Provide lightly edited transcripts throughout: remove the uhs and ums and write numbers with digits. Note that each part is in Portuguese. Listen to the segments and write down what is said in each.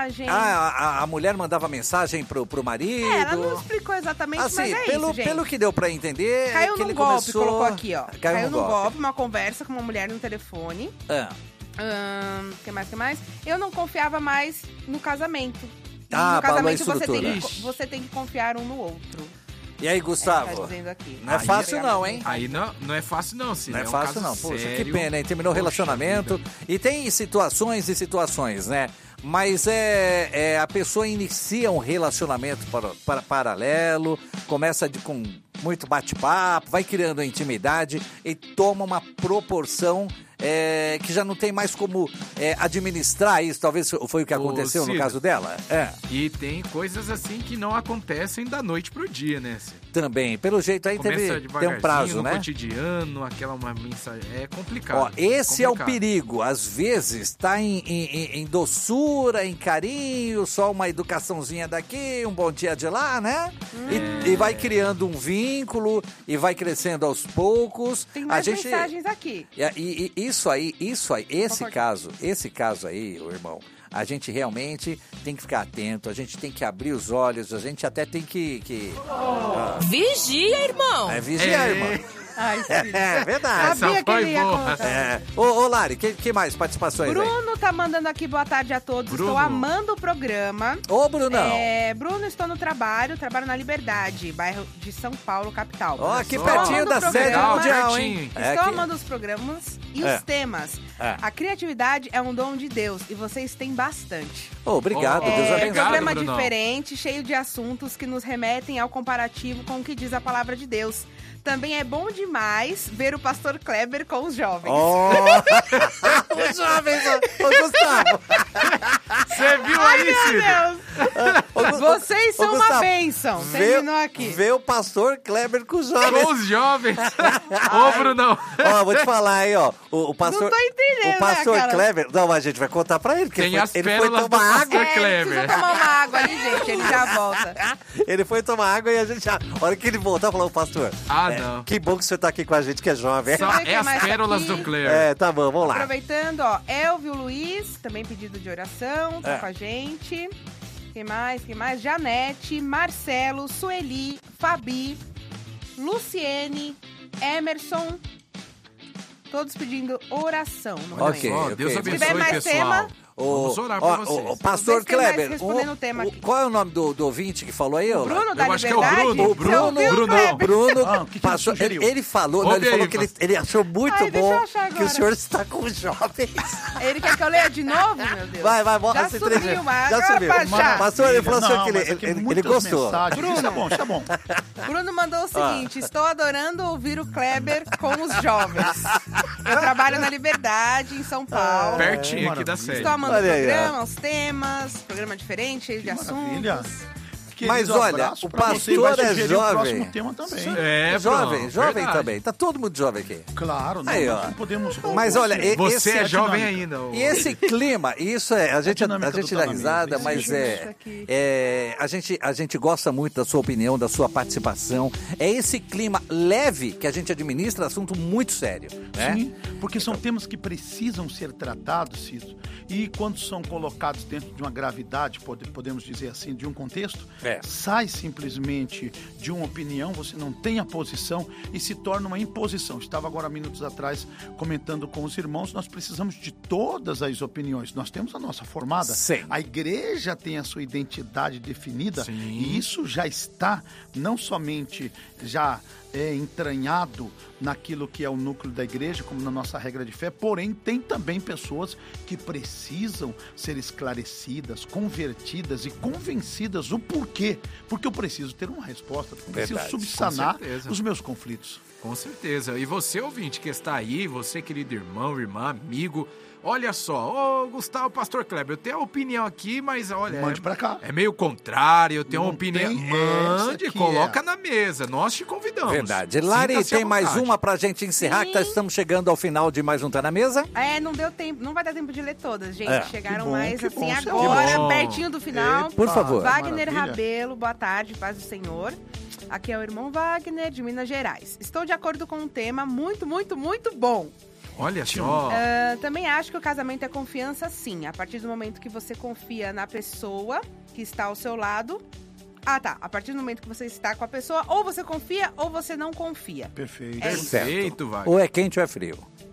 mensagem. A mulher mandava mensagem pro marido. Ela não explicou exatamente, assim, mas é pelo, isso, gente. Pelo que deu pra entender, Caiu que num ele golpe, começou... colocou aqui, ó. Caiu num golpe. golpe, uma conversa com uma mulher no telefone. Que mais? Eu não confiava mais no casamento. No casamento você tem que confiar um no outro. E aí, Gustavo? Tá dizendo aqui. Não é fácil não, hein? Aí não é fácil não, Cid. Não é fácil não. Poxa, sério. que pena, hein? Terminou o relacionamento. E tem situações e situações, né? Mas a pessoa inicia um relacionamento paralelo, começa com muito bate-papo, vai criando intimidade e toma uma proporção que já não tem mais como administrar isso. Talvez foi o que aconteceu no caso dela. E tem coisas assim que não acontecem da noite pro dia, né, Cid? Também. Pelo jeito aí tem um prazo, né? No cotidiano, uma mensagem. É complicado. Ó, esse é o perigo. Às vezes tá em doçura, em carinho, só uma educaçãozinha daqui, um bom dia de lá, né? E vai criando um vínculo e vai crescendo aos poucos. Tem mais mensagens aqui. E isso aí, esse caso aí, o irmão, a gente realmente tem que ficar atento, a gente tem que abrir os olhos, a gente até tem que... Vigia, irmão! Vigia, irmão. Ai, é verdade. Sabia que ele ia contar. Ô, Lari, que mais participações Bruno aí? tá mandando aqui boa tarde a todos. Bruno. Estou amando o programa. Ô, Brunão. Bruno, estou no trabalho na Liberdade, bairro de São Paulo, capital. Ó, aqui pertinho da sede mundial, hein? Estou amando os programas e os temas. A criatividade é um dom de Deus e vocês têm bastante. Obrigado, Deus abençoe. Programa Bruno. diferente, cheio de assuntos que nos remetem ao comparativo com o que diz a palavra de Deus. Também é bom demais ver o pastor Kleber com os jovens. Os jovens, ô Gustavo. Você viu aí, Cid? Meu Deus. Vocês são uma bênção. Terminou aqui. Vê o pastor Kleber com os jovens. Com os jovens. Ô, Brunão. Ó, vou te falar aí, ó. O pastor, não tô entendendo, o pastor né, cara? Kleber... Não, mas a gente vai contar pra ele. Tem as ele foi pérolas do tomar pastor água. Kleber. Precisa tomar uma água ali, gente. Ele já volta. Ele foi tomar água e a gente... A hora que ele voltar, falou, pastor... não. Que bom que você tá aqui com a gente, que é jovem. As pérolas do Kleber. Tá bom, vamos lá. Aproveitando, ó. Elvio Luiz, também pedido de oração, tá com a gente. Quem mais? Janete, Marcelo, Sueli, Fabi, Luciene, Emerson. Todos pedindo oração. Ok. Deus Se abençoe, tiver mais pessoal. tema... Vamos orar pra vocês. O pastor Kleber, respondendo o tema aqui. qual é o nome do ouvinte que falou aí? Bruno da Eu acho que é o Liberdade? Bruno. Bruno, que passou, sugeriu? ele falou que ele achou muito Deixa eu bom achar que agora. o senhor está com os jovens. Ele quer que eu leia de novo, meu Deus? Vai, Já esse subiu, trecho. mas Já agora subiu. pra achar. Pastor, ele falou assim Não, que mas aqui ele muitas gostou. mensagens. Bruno. Isso é bom. Bruno mandou o seguinte: estou adorando ouvir o Kleber com os jovens. Eu trabalho na Liberdade, em São Paulo. Pertinho aqui da sede. Estou amando o Olha aí, programa, os temas, programa diferente, cheio de Maravilha. assuntos. Mas Querido, olha, abraço o pra você e vai pastor é sugerir o jovem. próximo tema também. Jovem verdade. também. Tá todo mundo jovem aqui. Claro, não, Aí, nós ó. não podemos... Mas olha, Você é jovem dinâmica. ainda. E esse clima, isso a gente dinâmica do dá Tá Na risada, Mesa, mas isso aqui. a gente gosta muito da sua opinião, da sua participação. É esse clima leve que a gente administra, assunto muito sério, né? Sim, porque são temas que precisam ser tratados, Cito. E quando são colocados dentro de uma gravidade, podemos dizer assim, de um contexto, sai simplesmente de uma opinião, você não tem a posição e se torna uma imposição. Estava agora minutos atrás comentando com os irmãos, nós precisamos de todas as opiniões. Nós temos a nossa formada, Sim. a igreja tem a sua identidade definida. Sim. E isso já está não somente já entranhado naquilo que é o núcleo da igreja, como na nossa regra de fé, porém tem também pessoas que precisam ser esclarecidas, convertidas e convencidas o porquê. Porque eu preciso ter uma resposta, eu preciso Verdade, subsanar com certeza. os meus conflitos. Com certeza. E você, ouvinte, que está aí, você, querido irmão, irmã, amigo, olha só, Gustavo, pastor Kleber, eu tenho a opinião aqui, mas olha... Mande pra cá. É meio contrário, eu tenho uma Não opinião. tem Mande, essa que coloca na mesa, nós te convidamos. Verdade. Lari, Sinta-se à tem mais vontade. uma pra gente encerrar, que estamos chegando ao final de mais um Tá Na Mesa. Não deu tempo, não vai dar tempo de ler todas, gente. Chegaram que bom, mais que assim bom, agora, que bom. pertinho do final. Por favor. Wagner maravilha. Rabelo, boa tarde, paz do Senhor. Aqui é o irmão Wagner, de Minas Gerais. Estou de acordo com um tema muito, muito, muito bom. Olha só. Também acho que o casamento é confiança, sim. A partir do momento que você confia na pessoa que está ao seu lado... A partir do momento que você está com a pessoa, ou você confia ou você não confia. Perfeito. Perfeito, vai. Ou é quente ou é frio.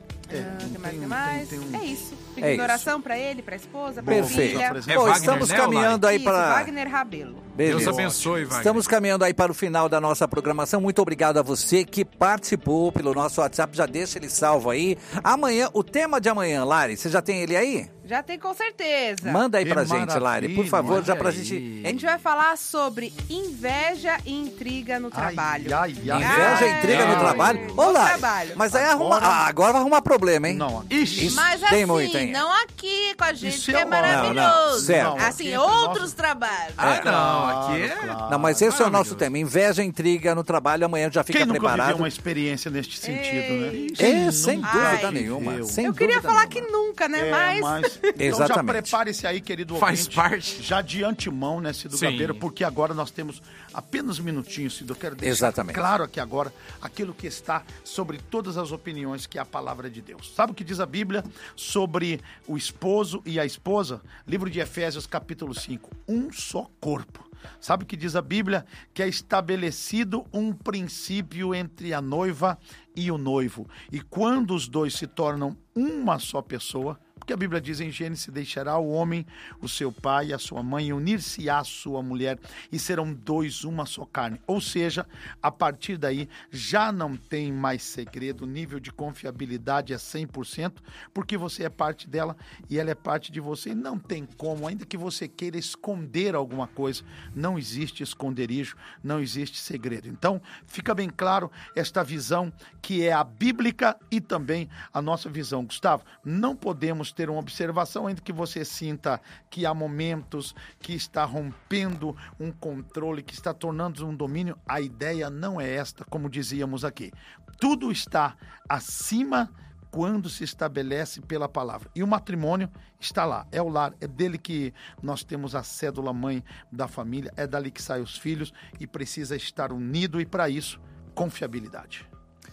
Que mais? É isso. Pedindo oração pra ele, pra esposa, pra Perfeito. filha. É Wagner, estamos né, caminhando aí para... Wagner Rabelo. Beleza. Deus abençoe, Wagner. Estamos caminhando aí para o final da nossa programação. Muito obrigado a você que participou pelo nosso WhatsApp. Já deixa ele salvo aí. Amanhã, o tema de amanhã, Lari, você já tem ele aí? Já tem, com certeza. Manda aí pra gente, Lari, por favor, já pra gente... A gente vai falar sobre inveja e intriga no trabalho. Inveja e intriga no trabalho? Ô, Lari, mas aí agora vai arrumar problema, hein? Não, mas tem assim, muito, hein? não aqui com a gente, Isso que é é maravilhoso. Não, certo. Assim, outros trabalhos. Aqui é... Não, mas esse é o nosso tema. Inveja e intriga no trabalho. Amanhã já fica Quem nunca preparado. viveu uma experiência neste sentido, né? Sem dúvida nenhuma. Eu queria falar que nunca, né? Mas... Então já prepare-se aí, querido Faz ouvinte. parte. Já de antemão, né, Cido Gabeiro, porque agora nós temos apenas minutinhos, Cido. Eu quero deixar claro aqui agora aquilo que está sobre todas as opiniões, que é a palavra de Deus. Sabe o que diz a Bíblia sobre o esposo e a esposa? Livro de Efésios, capítulo 5. Um só corpo. Sabe o que diz a Bíblia? Que é estabelecido um princípio entre a noiva e o noivo. E quando os dois se tornam uma só pessoa, porque a Bíblia diz em Gênesis, deixará o homem, o seu pai e a sua mãe, e unir-se-á a sua mulher, e serão dois uma só carne. Ou seja, a partir daí já não tem mais segredo, o nível de confiabilidade é 100%, porque você é parte dela e ela é parte de você, e não tem como, ainda que você queira esconder alguma coisa, não existe esconderijo, não existe segredo. Então, fica bem claro esta visão que é a bíblica e também a nossa visão. Gustavo, não podemos ter uma observação, ainda que você sinta que há momentos que está rompendo um controle, que está tornando um domínio. A ideia não é esta, como dizíamos aqui. Tudo está acima quando se estabelece pela palavra. E o matrimônio está lá, é o lar, é dele que nós temos a cédula mãe da família, é dali que saem os filhos e precisa estar unido, e para isso, confiabilidade.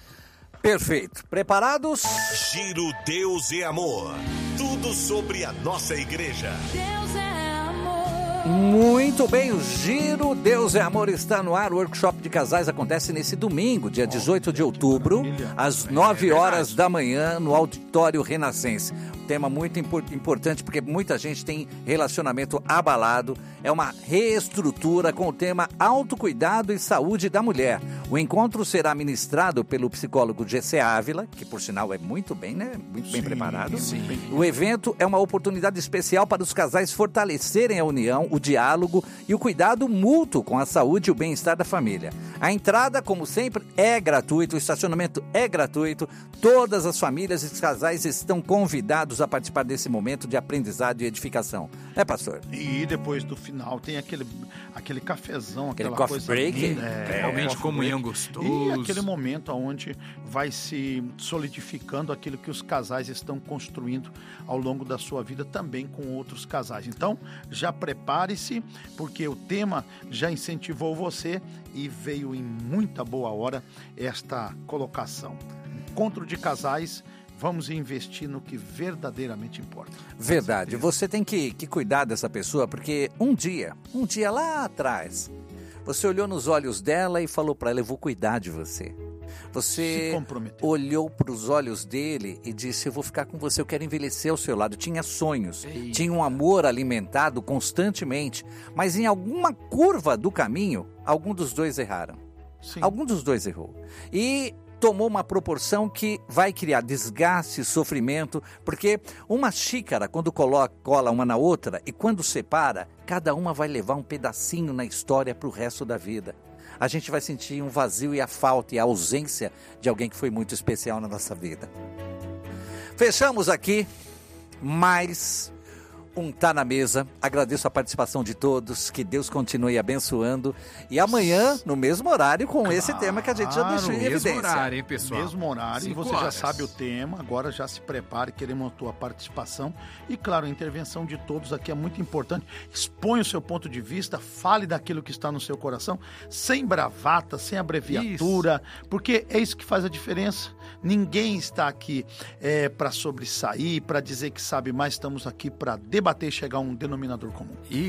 Perfeito. Preparados? Giro Deus e Amor. Tudo sobre a nossa igreja. Deus é amor. Muito bem, o Giro Deus é Amor está no ar. O workshop de casais acontece nesse domingo, dia 18 de outubro, às 9 horas da manhã, no Auditório Renascense. Tema muito importante, porque muita gente tem relacionamento abalado. É uma reestrutura com o tema autocuidado e saúde da mulher. O encontro será ministrado pelo psicólogo Gessé Ávila, que por sinal é muito bem, né? Muito bem preparado. Sim. O evento é uma oportunidade especial para os casais fortalecerem a união, o diálogo e o cuidado mútuo com a saúde e o bem-estar da família. A entrada, como sempre, é gratuita, o estacionamento é gratuito. Todas as famílias e os casais estão convidados a participar desse momento de aprendizado e edificação. Né, pastor? E depois do final tem aquele cafezão, aquele aquela coffee coisa break. Realmente comunhão gostoso. E aquele momento onde vai se solidificando aquilo que os casais estão construindo ao longo da sua vida, também com outros casais. Então, já prepare-se, porque o tema já incentivou você e veio em muita boa hora esta colocação. Encontro de casais, vamos investir no que verdadeiramente importa. Verdade. Você tem que cuidar dessa pessoa, porque um dia lá atrás, você olhou nos olhos dela e falou para ela, eu vou cuidar de você. Você olhou para os olhos dele e disse, eu vou ficar com você, eu quero envelhecer ao seu lado. Tinha sonhos, tinha um amor alimentado constantemente, mas em alguma curva do caminho, algum dos dois erraram. Sim. Algum dos dois errou. E tomou uma proporção que vai criar desgaste, sofrimento, porque uma xícara, quando cola uma na outra e quando separa, cada uma vai levar um pedacinho na história para o resto da vida. A gente vai sentir um vazio e a falta e a ausência de alguém que foi muito especial na nossa vida. Fechamos aqui mais Tá na Mesa. Agradeço a participação de todos, que Deus continue abençoando. E amanhã, no mesmo horário, com esse tema que a gente já deixou em evidência. Mesmo horário, hein, pessoal? Mesmo horário, e você já sabe o tema, agora já se prepare, queremos a tua participação. E claro, a intervenção de todos aqui é muito importante. Exponha o seu ponto de vista, fale daquilo que está no seu coração, sem bravata, sem abreviatura, porque é isso que faz a diferença. Ninguém está aqui para sobressair, para dizer que sabe mais, estamos aqui para debater e chegar a um denominador comum.